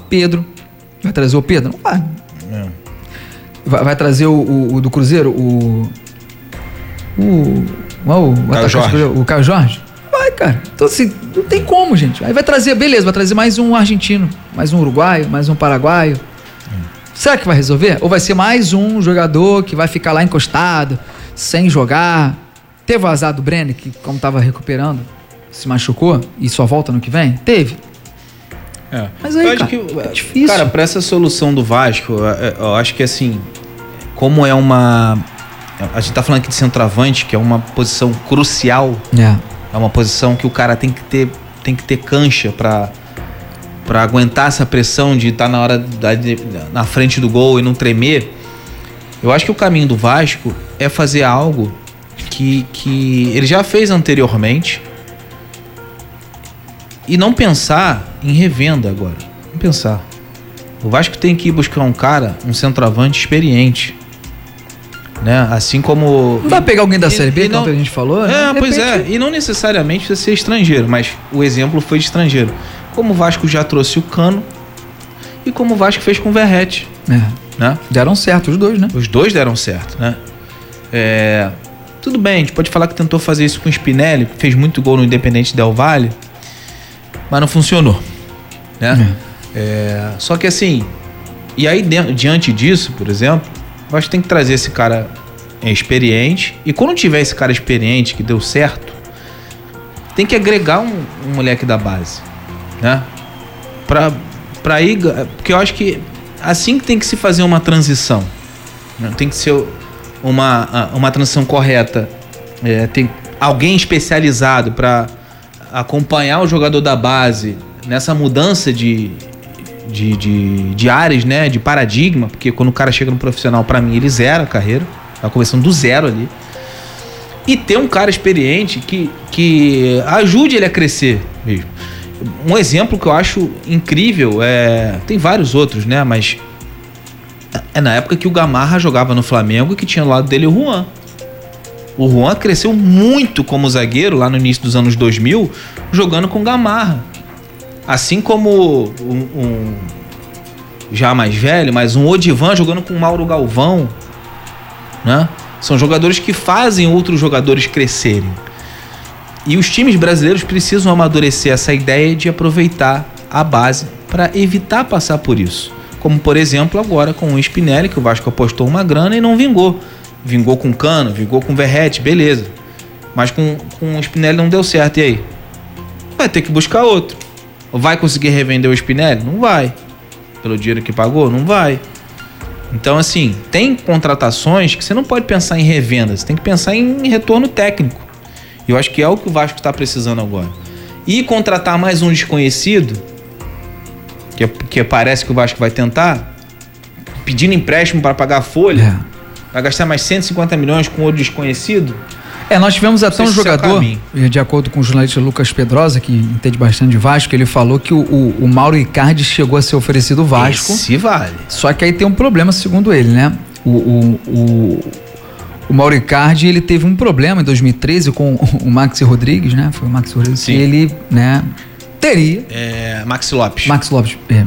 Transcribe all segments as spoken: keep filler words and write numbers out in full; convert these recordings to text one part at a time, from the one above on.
Pedro. Vai trazer o Pedro? Não vai. É. Vai, vai trazer o, o, o do Cruzeiro? O... O... O, o, Caio Jorge. o Caio Jorge? Vai, cara. Então, assim, não tem como, gente. Aí vai trazer, beleza, vai trazer mais um argentino, mais um uruguaio, mais um paraguaio. Hum. Será que vai resolver? Ou vai ser mais um jogador que vai ficar lá encostado, sem jogar? Teve o azar do Brenner, que como estava recuperando, se machucou e só volta no que vem? Teve. É. Mas aí, eu acho cara, que, é difícil. Cara, pra essa solução do Vasco, eu, eu acho que assim, como é uma... A gente tá falando aqui de centroavante, que é uma posição crucial. É. É uma posição que o cara tem que ter, tem que ter cancha pra, pra aguentar essa pressão de estar tá na hora da, de, na frente do gol e não tremer. Eu acho que o caminho do Vasco é fazer algo que, que ele já fez anteriormente e não pensar em revenda agora. Não pensar. O Vasco tem que ir buscar um cara, um centroavante experiente. Né? Assim como... Não dá pra pegar alguém da e, Série B, e não, como a gente falou? É, né? pois repente... é. E não necessariamente precisa ser estrangeiro, mas o exemplo foi de estrangeiro. Como o Vasco já trouxe o Cano e como o Vasco fez com o Verratti. É. Né? Deram certo os dois, né? Os dois deram certo, né? É, tudo bem, a gente pode falar que tentou fazer isso com o Spinelli, que fez muito gol no Independente Del Valle, mas não funcionou, né? É. É, só que assim, e aí diante disso, por exemplo, eu acho que tem que trazer esse cara experiente, e quando tiver esse cara experiente que deu certo, tem que agregar um, um moleque da base, né? Pra, pra ir, porque eu acho que assim que tem que se fazer uma transição, né? Tem que ser uma, uma transição correta, é, tem alguém especializado para acompanhar o jogador da base nessa mudança de De, de, de áreas, né? De paradigma, porque quando o cara chega no profissional, pra mim, ele zera a carreira, tá começando do zero ali. E ter um cara experiente que, que ajude ele a crescer mesmo. Um exemplo que eu acho incrível é... Tem vários outros, né? Mas é na época que o Gamarra jogava no Flamengo e que tinha ao lado dele o Juan. O Juan cresceu muito como zagueiro lá no início dos anos dois mil, jogando com o Gamarra. Assim como um, um já mais velho, mas um Odivan jogando com o Mauro Galvão, né? São jogadores que fazem outros jogadores crescerem. E os times brasileiros precisam amadurecer essa ideia de aproveitar a base para evitar passar por isso. Como, por exemplo, agora com o Spinelli, que o Vasco apostou uma grana e não vingou. Vingou com o Cano, vingou com o Verratti, beleza. Mas com, com o Spinelli não deu certo, e aí? Vai ter que buscar outro. Vai conseguir revender o Spinelli? Não vai. Pelo dinheiro que pagou? Não vai. Então, assim, tem contratações que você não pode pensar em revenda, você tem que pensar em retorno técnico. E eu acho que é o que o Vasco está precisando agora. E contratar mais um desconhecido, que, que parece que o Vasco vai tentar, pedindo empréstimo para pagar a folha, é. Vai gastar mais cento e cinquenta milhões com outro desconhecido. É, nós tivemos até um se jogador, é de acordo com o jornalista Lucas Pedrosa, que entende bastante de Vasco, ele falou que o, o, o Mauro Icardi chegou a ser oferecido o Vasco. Esse vale. Só que aí tem um problema, segundo ele, né? O, o, o, o Mauro Icardi, ele teve um problema em dois mil e treze com o Maxi Rodrigues, né? Foi o Maxi Rodrigues. Sim. Que ele, né, teria... É, Maxi Lopes. Maxi Lopes. É,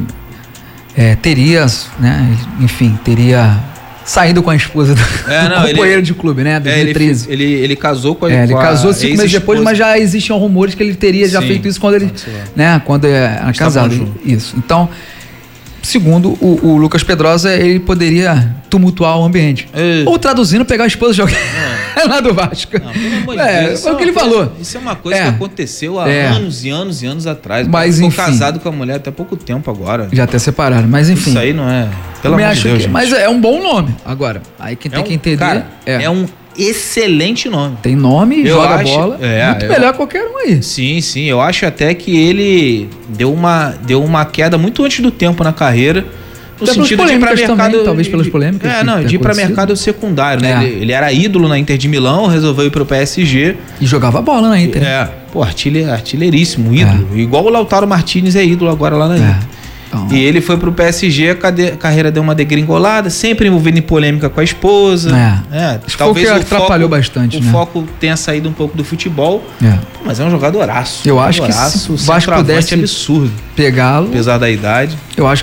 é, teria, né, enfim, teria... saído com a esposa do, é, não, do companheiro ele, de clube, né? dois é, mil e treze. Ele, ele, ele casou com a é, Ele com casou a cinco meses depois, mas já existiam rumores que ele teria já Sim, feito isso quando ele, né? Quando era casado. Isso. Então, segundo o, o Lucas Pedrosa, ele poderia tumultuar o ambiente. É. Ou traduzindo, pegar a esposa de alguém é. lá do Vasco. Não, pelo amor de é, Deus, foi o que ele coisa, falou. Isso é uma coisa é. que aconteceu há é. anos e anos e anos atrás. Mas enfim. Ficou casado com a mulher até pouco tempo agora. Já até separaram, mas enfim. Isso aí não é... Pelo amor de Deus, que, gente. Mas é um bom nome. Agora, aí quem é tem um, que entender... Cara, é. é um excelente nome. Tem nome, eu joga acho, bola. É, muito eu, melhor que qualquer um aí. Sim, sim. Eu acho até que ele deu uma, deu uma queda muito antes do tempo na carreira. No até sentido de ir para mercado... Também, talvez pelas polêmicas. É, não, de ir para mercado secundário, né? É. Ele, ele era ídolo na Inter de Milão, resolveu ir para o P S G. E jogava bola na Inter. É, pô, artilhe, artilheiríssimo, ídolo. É. Igual o Lautaro Martinez é ídolo agora lá na Inter. É. Então, e ele foi pro P S G, a cade- carreira deu uma degringolada, sempre envolvendo em polêmica com a esposa. É. É, Acho talvez que o atrapalhou foco, bastante, o né? foco tenha saído um pouco do futebol. É. Mas é um jogadoraço. Eu acho jogadoraço, que se o Vasco pudesse absurdo. Pegá-lo. Apesar da idade. Eu acho